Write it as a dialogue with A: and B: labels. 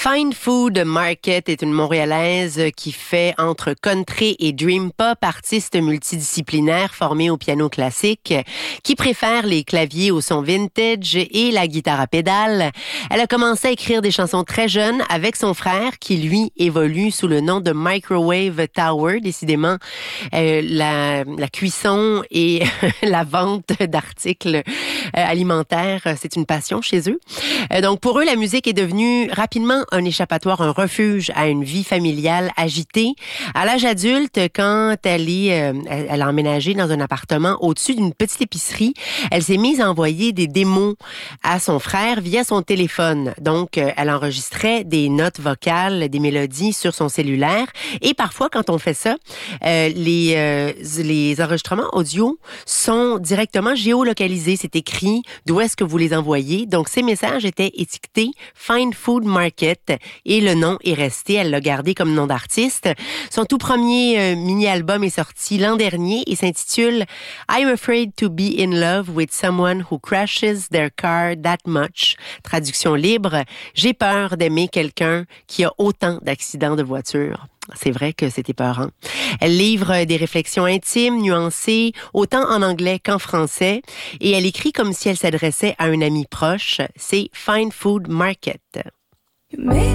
A: Fine Food Market est une Montréalaise qui fait entre country et dream pop, artiste multidisciplinaire formée au piano classique, qui préfère les claviers au son vintage et la guitare à pédales. Elle a commencé à écrire des chansons très jeune avec son frère qui, lui, évolue sous le nom de Microwave Tower. Décidément, la cuisson et la vente d'articles alimentaires, c'est une passion chez eux. Donc, pour eux, la musique est devenue rapidement un échappatoire, un refuge à une vie familiale agitée. À l'âge adulte, quand elle a emménagé dans un appartement au-dessus d'une petite épicerie, elle s'est mise à envoyer des démos à son frère via son téléphone. Donc, elle enregistrait des notes vocales, des mélodies sur son cellulaire. Et parfois, quand on fait ça, les enregistrements audio sont directement géolocalisés. C'est écrit d'où est-ce que vous les envoyez. Donc, ces messages étaient étiquetés Fine Food Market et le nom est resté. Elle l'a gardé comme nom d'artiste. Son tout premier mini-album est sorti l'an dernier et s'intitule I'm Afraid to Be in Love with Someone Who Crashes Their Car That Much. Traduction libre, j'ai peur d'aimer quelqu'un qui a autant d'accidents de voiture. C'est vrai que c'est épeurant. Elle livre des réflexions intimes, nuancées, autant en anglais qu'en français, et elle écrit comme si elle s'adressait à un ami proche. C'est Fine Food Market.